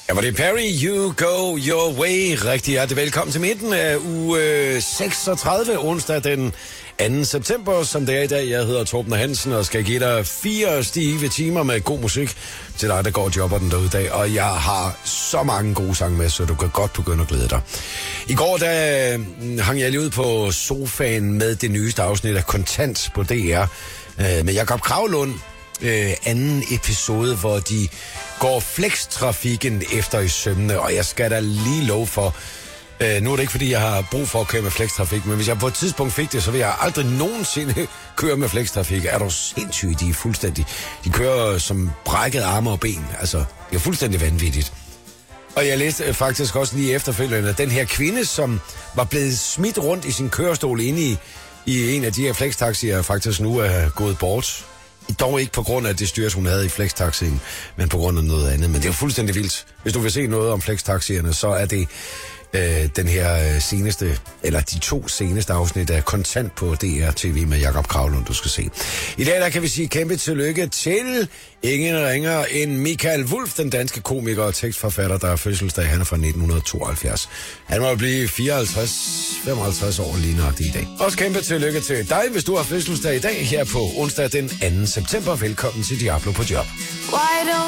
Ja, var det Perry, You Go Your Way. Rigtig hjertelig velkommen til midten af uge 36, onsdag den 2. september, som det er i dag. Jeg hedder Torben Hansen og skal give dig 4 stive timer med god musik til dig, der går og jobber den derude i dag. Og jeg har så mange gode sange med, så du kan godt begynde at glæde dig. I går, der hang jeg lige ud på sofaen med det nyeste afsnit af Kontant på DR med Jakob Kravlund. Anden episode, hvor de går flextrafikken efter i sømmene, og jeg skal da lige love for, nu er det ikke fordi jeg har brug for at køre med flextrafik, men hvis jeg på et tidspunkt fik det, så vil jeg aldrig nogensinde køre med flextrafik. Er du sindssyg? De er fuldstændig, de kører som brækket arme og ben, altså det er fuldstændig vanvittigt. Og jeg læste faktisk også lige efterfølgende, at den her kvinde, som var blevet smidt rundt i sin kørestol inde i en af de her flextaxier, faktisk nu er gået bort. Dog ikke på grund af det styrs, hun havde i flextaxien, men på grund af noget andet. Men det er fuldstændig vildt. Hvis du vil se noget om flextaxierne, så er det den her seneste, eller de 2 seneste afsnit af Kontant på DR TV med Jakob Kravlund, du skal se. I dag der kan vi sige kæmpe tillykke til ingen ringer end Michael Wulff, den danske komiker og tekstforfatter, der er fødselsdag. Han er fra 1972. Han må blive 54 år lige nok i dag. Også kæmpe tillykke til dig, hvis du har fødselsdag i dag her på onsdag den 2. september. Velkommen til Diablo på job.